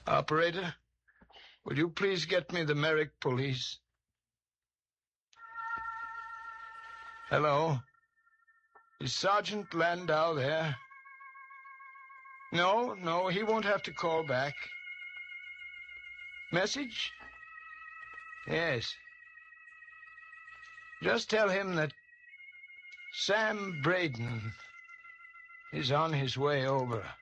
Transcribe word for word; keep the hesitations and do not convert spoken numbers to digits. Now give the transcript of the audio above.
Operator, will you please get me the Merrick police? Hello? Is Sergeant Landau there? No, no, he won't have to call back. Message? Yes. Just tell him that Sam Braden is on his way over.